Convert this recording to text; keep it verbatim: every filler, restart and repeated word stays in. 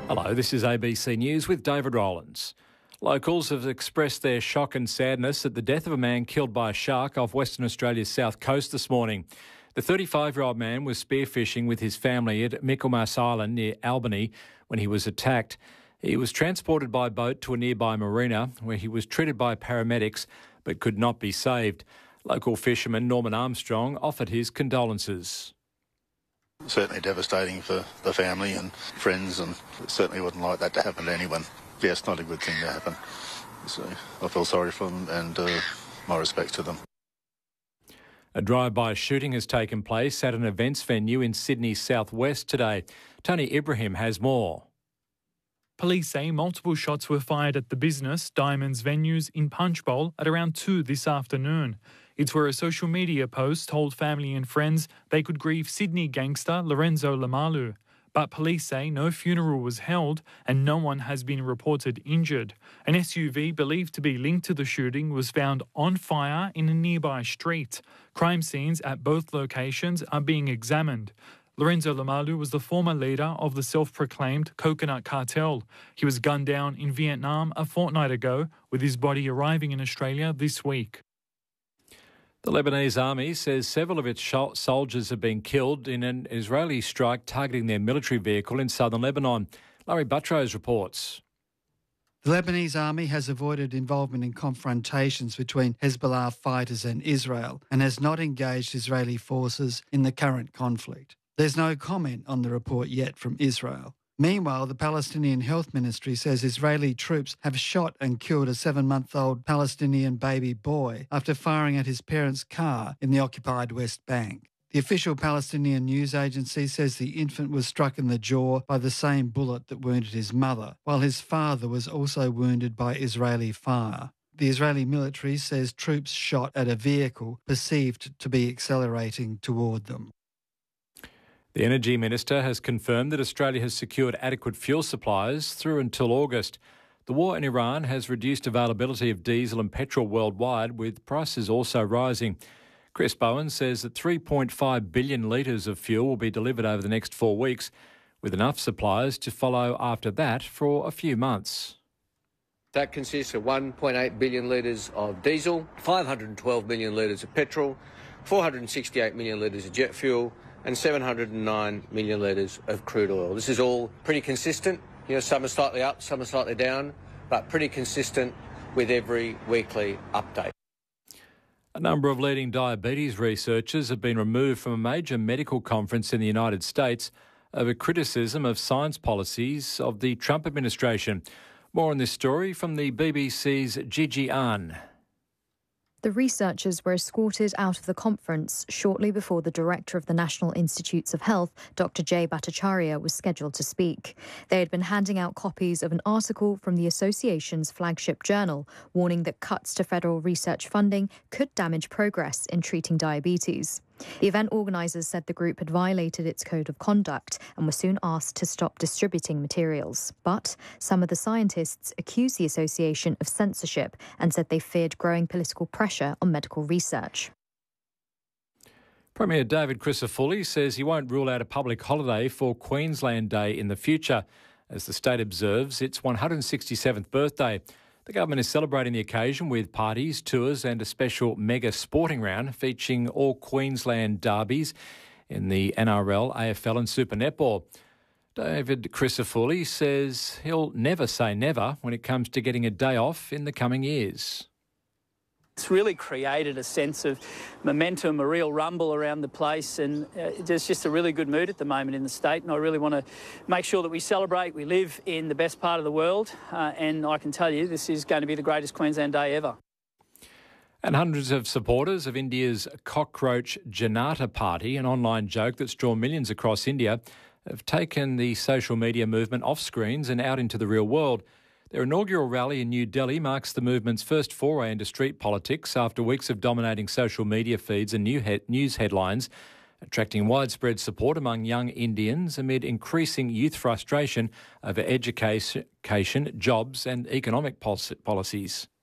Hello, this is A B C News with David Rowlands. Locals have expressed their shock and sadness at the death of a man killed by a shark off Western Australia's south coast this morning. The thirty-five-year-old man was spearfishing with his family at Michaelmas Island near Albany when he was attacked. He was transported by boat to a nearby marina where he was treated by paramedics but could not be saved. Local fisherman Norman Armstrong offered his condolences. Certainly devastating for the family and friends, and certainly wouldn't like that to happen to anyone. Yeah, it's not a good thing to happen. So I feel sorry for them and uh, my respects to them. A drive-by shooting has taken place at an events venue in Sydney's southwest today. Tony Ibrahim has more. Police say multiple shots were fired at the business Diamonds venues in Punchbowl at around two this afternoon. It's where a social media post told family and friends they could grieve Sydney gangster Lorenzo Lamalu. But police say no funeral was held and no one has been reported injured. An S U V believed to be linked to the shooting was found on fire in a nearby street. Crime scenes at both locations are being examined. Lorenzo Lamalu was the former leader of the self-proclaimed Coconut Cartel. He was gunned down in Vietnam a fortnight ago, with his body arriving in Australia this week. The Lebanese army says several of its soldiers have been killed in an Israeli strike targeting their military vehicle in southern Lebanon. Larry Buttrose reports. The Lebanese army has avoided involvement in confrontations between Hezbollah fighters and Israel and has not engaged Israeli forces in the current conflict. There's no comment on the report yet from Israel. Meanwhile, the Palestinian Health Ministry says Israeli troops have shot and killed a seven-month-old Palestinian baby boy after firing at his parents' car in the occupied West Bank. The official Palestinian news agency says the infant was struck in the jaw by the same bullet that wounded his mother, while his father was also wounded by Israeli fire. The Israeli military says troops shot at a vehicle perceived to be accelerating toward them. The Energy Minister has confirmed that Australia has secured adequate fuel supplies through until August. The war in Iran has reduced availability of diesel and petrol worldwide, with prices also rising. Chris Bowen says that three point five billion litres of fuel will be delivered over the next four weeks, with enough supplies to follow after that for a few months. That consists of one point eight billion litres of diesel, five hundred twelve million litres of petrol, four hundred sixty-eight million litres of jet fuel, and seven hundred nine million litres of crude oil. This is all pretty consistent. You know, some are slightly up, some are slightly down, but pretty consistent with every weekly update. A number of leading diabetes researchers have been removed from a major medical conference in the United States over criticism of science policies of the Trump administration. More on this story from the B B C's Gigi Ahn. The researchers were escorted out of the conference shortly before the director of the National Institutes of Health, Doctor Jay Bhattacharya, was scheduled to speak. They had been handing out copies of an article from the association's flagship journal, warning that cuts to federal research funding could damage progress in treating diabetes. The event organisers said the group had violated its code of conduct and were soon asked to stop distributing materials. But some of the scientists accused the association of censorship and said they feared growing political pressure on medical research. Premier David Crisafulli says he won't rule out a public holiday for Queensland Day in the future, as the state observes its one hundred sixty-seventh birthday. The government is celebrating the occasion with parties, tours and a special mega sporting round featuring all Queensland derbies in the N R L, A F L and Super Netball. David Crisafulli says he'll never say never when it comes to getting a day off in the coming years. It's really created a sense of momentum, a real rumble around the place, and uh, there's just a really good mood at the moment in the state, and I really want to make sure that we celebrate. We live in the best part of the world, uh, and I can tell you this is going to be the greatest Queensland Day ever. And hundreds of supporters of India's Cockroach Janata Party, an online joke that's drawn millions across India, have taken the social media movement off screens and out into the real world. Their inaugural rally in New Delhi marks the movement's first foray into street politics after weeks of dominating social media feeds and new he- news headlines, attracting widespread support among young Indians amid increasing youth frustration over education, jobs and economic pol- policies.